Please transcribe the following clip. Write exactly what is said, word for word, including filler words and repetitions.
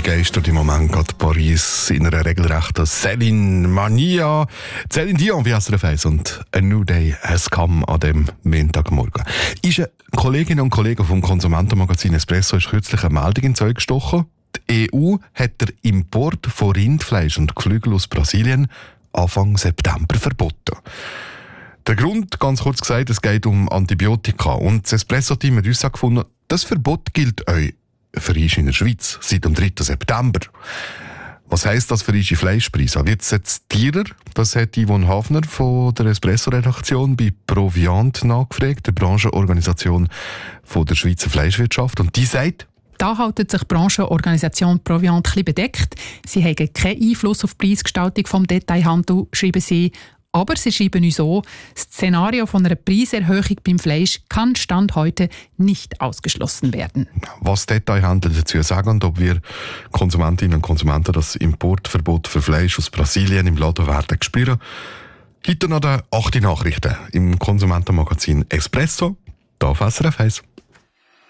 begeistert im Moment gerade Paris in einer regelrechten Céline Mania. Céline Dion wie S R F eins und «A New Day has come» an dem Montagmorgen. Ist eine Kolleginnen und Kollegen vom Konsumentenmagazin Espresso ist kürzlich eine Meldung ins Zeug gestochen. Die E U hat den Import von Rindfleisch und Geflügel aus Brasilien Anfang September verboten. Der Grund, ganz kurz gesagt, es geht um Antibiotika. Und das Espresso-Team hat uns gefunden, das Verbot gilt euch für uns in der Schweiz seit dem dritten September. Was heisst das für unsere Fleischpreise? Wird es jetzt teurer? Das hat Yvonne Hafner von der Espresso-Redaktion bei Proviant nachgefragt, der Branchenorganisation von der Schweizer Fleischwirtschaft. Und die sagt, da hält sich die Branchenorganisation Proviant ein bisschen bedeckt. Sie haben keinen Einfluss auf die Preisgestaltung vom Detailhandel, schreiben sie. Aber sie schreiben uns so, das Szenario von einer Preiserhöhung beim Fleisch kann Stand heute nicht ausgeschlossen werden. Was Detailhändler dazu sagen und ob wir Konsumentinnen und Konsumenten das Importverbot für Fleisch aus Brasilien im Laden werden spüren. Heute noch die achte Nachrichten im Konsumentenmagazin Espresso, hier auf S R F eins.